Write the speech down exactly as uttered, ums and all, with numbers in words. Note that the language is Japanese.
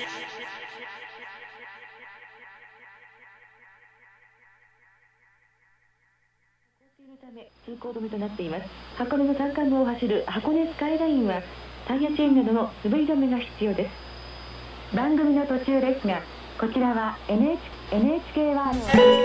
のため通行止めとなっています。箱根の山間部を走る箱根スカイラインはタイヤチェーンなどの滑り止めが必要です。番組の途中ですが、こちらは エヌエイチケー ワールド